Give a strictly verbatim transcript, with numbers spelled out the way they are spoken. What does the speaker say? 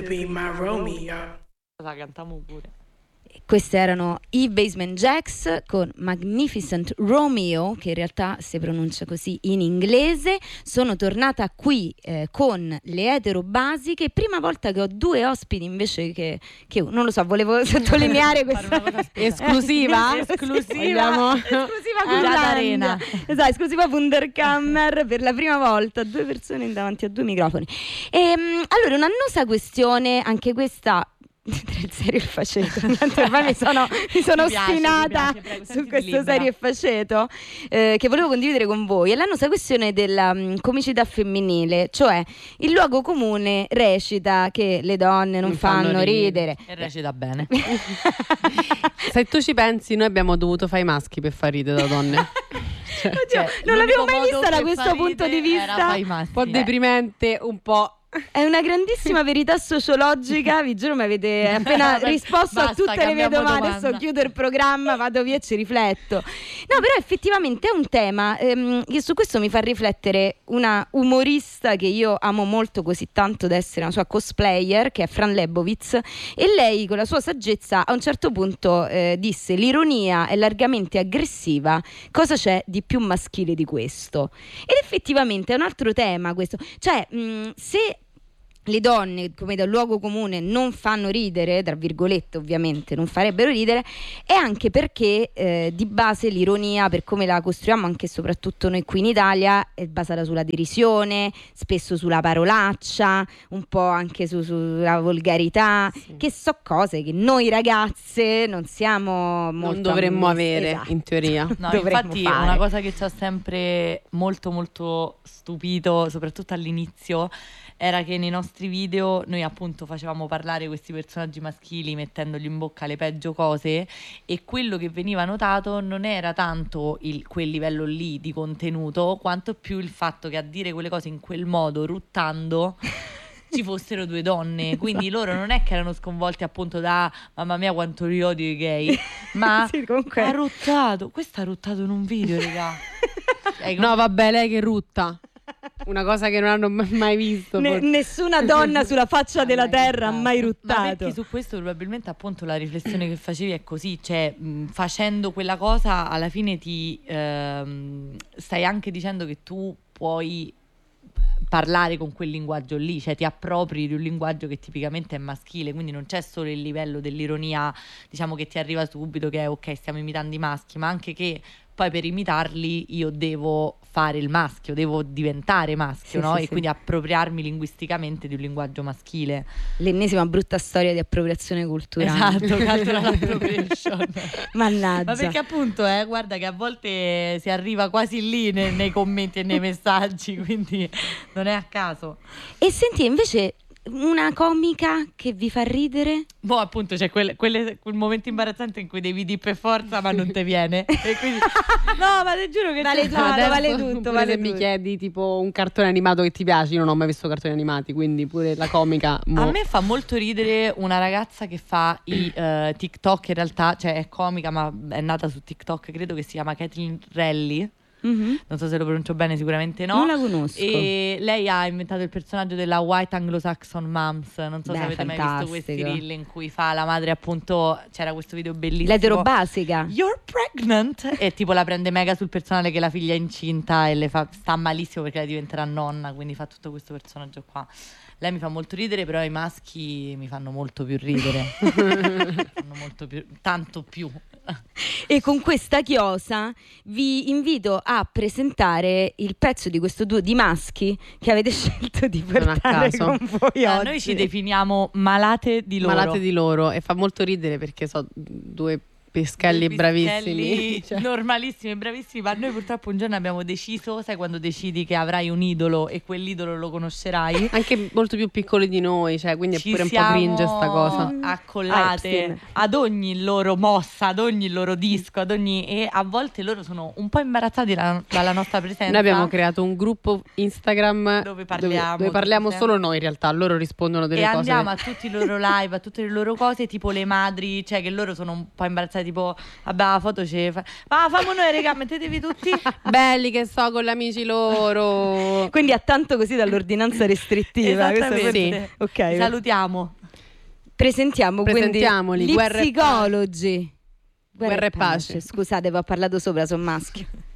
Be my Romeo. La cantiamo pure. Questi erano i Basement Jaxx con Magnificent Romeo, che in realtà si pronuncia così in inglese. Sono tornata qui eh, con le Etero Basiche, prima volta che ho due ospiti invece che, che non lo so, volevo sottolineare questa esclusiva esclusiva esclusiva Arena. Esatto, esclusiva Wunderkammer, per la prima volta due persone davanti a due microfoni. E, allora, un'annosa questione, anche questa tra il serio e il faceto. Ormai mi sono, mi sono Mi piace, ostinata mi piace, prego, su sentiti questo libera. serio e faceto eh, che volevo condividere con voi. È l'annosa questione della um, comicità femminile, cioè il luogo comune recita che le donne non, Non fanno, fanno ridere. E recita bene. Se tu ci pensi, noi abbiamo dovuto fare i maschi per far ridere da donne. Oddio, Cioè, non l'avevo l'unico mai modo vista da per questo far punto di ridere era vista. fai i maschi. Un po' deprimente, un po'. È una grandissima verità sociologica, vi giuro, mi avete appena risposto a Basta, tutte le mie cambiamo domande. domanda. Adesso chiudo il programma, vado via e ci rifletto. No, però effettivamente è un tema ehm, che su questo mi fa riflettere una umorista che io amo molto, così tanto da essere una sua cosplayer, che è Fran Lebowitz, e lei con la sua saggezza a un certo punto eh, disse: l'ironia è largamente aggressiva, cosa c'è di più maschile di questo? Ed effettivamente è un altro tema questo, cioè mh, se le donne, come da luogo comune, non fanno ridere, tra virgolette ovviamente, non farebbero ridere, è anche perché eh, di base l'ironia, per come la costruiamo anche e soprattutto noi qui in Italia, è basata sulla derisione, spesso sulla parolaccia, un po' anche su, sulla volgarità, Sì. che so cose che noi ragazze non siamo molto Non dovremmo ammesse. avere, Esatto. in teoria. No, Dovremmo infatti fare. una cosa che ci ha sempre molto molto stupito, soprattutto all'inizio, era che nei nostri video noi appunto facevamo parlare questi personaggi maschili mettendogli in bocca le peggio cose, e quello che veniva notato non era tanto il, quel livello lì di contenuto, quanto più il fatto che a dire quelle cose in quel modo, ruttando, ci fossero due donne. Quindi loro non è che erano sconvolti appunto da mamma mia quanto li odio i gay, ma Sì, comunque. ha ruttato, questo ha ruttato in un video, raga. Cioè, No, vabbè, lei che rutta. Una cosa che non hanno m- mai visto. Ne- forse. nessuna donna sulla faccia Ha della mai terra ha ruttato. mai Ma ruttato. perché su questo probabilmente appunto la riflessione che facevi è così, cioè mh, facendo quella cosa alla fine ti ehm, stai anche dicendo che tu puoi parlare con quel linguaggio lì, cioè ti appropri di un linguaggio che tipicamente è maschile, quindi non c'è solo il livello dell'ironia, diciamo, che ti arriva subito, che è ok, stiamo imitando i maschi, ma anche che poi per imitarli io devo fare il maschio, devo diventare maschio, Sì, no? sì, e sì. quindi appropriarmi linguisticamente di un linguaggio maschile. L'ennesima brutta storia di appropriazione culturale. Esatto, cultural appropriation. Mannaggia. Ma perché appunto, eh, guarda che a volte si arriva quasi lì nei, nei commenti e nei messaggi, quindi non è a caso. E senti, invece, una comica che vi fa ridere? Boh, appunto c'è quel, quelle- quel momento imbarazzante in cui devi dire per forza ma non te viene. E quindi no, ma ti giuro che Vale c'è tutto, stato. Adesso, vale tutto, pure vale se mi tutto. chiedi tipo un cartone animato che ti piace, io non ho mai visto cartoni animati, quindi pure la comica. mo. A me fa molto ridere una ragazza che fa i eh, TikTok, in realtà, cioè è comica ma è nata su TikTok, credo che si chiama Caitlin Relly, Mhm. non so se lo pronuncio bene, sicuramente no. Non la conosco. E lei ha inventato il personaggio della White Anglo-Saxon Moms. Non so Beh, se avete mai visto fantastico. questi reel in cui fa la madre, appunto, c'era questo video bellissimo. L'etero basica. You're pregnant e tipo la prende mega sul personale che la figlia è incinta e le fa, sta malissimo perché lei diventerà nonna, quindi fa tutto questo personaggio qua. Lei mi fa molto ridere, però i maschi mi fanno molto più ridere. fanno molto più, tanto più. E con questa chiosa vi invito a presentare il pezzo di questo duo di maschi che avete scelto di Non a portare caso. con voi Ah, oggi. noi ci definiamo malate di loro. Malate di loro, e fa molto ridere perché so due peschelli Due bravissimi. pistelli Cioè, normalissimi, bravissimi, ma noi purtroppo un giorno abbiamo deciso, sai quando decidi che avrai un idolo e quell'idolo lo conoscerai? anche molto più piccoli di noi, cioè, quindi Ci è pure un po' siamo cringe sta cosa. accollate Epstein. ad ogni loro mossa, ad ogni loro disco, ad ogni, e a volte loro sono un po' imbarazzati la- dalla nostra presenza. Noi abbiamo creato un gruppo Instagram Dove parliamo, dove parliamo tutte. solo noi in realtà, loro rispondono delle e cose. andiamo a tutti i loro live, a tutte le loro cose, tipo le madri, cioè che loro sono un po' imbarazzate pensa tipo vabbè la foto ce fa ma famo noi raga, mettetevi tutti belli che so con gli amici loro. Quindi ha tanto così dall'ordinanza restrittiva. Esattamente. Questo per... Ok. Salutiamo. Presentiamo Presentiamoli, quindi gli Guerra e psicologi. Guerra e pace. Scusate, vi ho parlato sopra, sono maschio.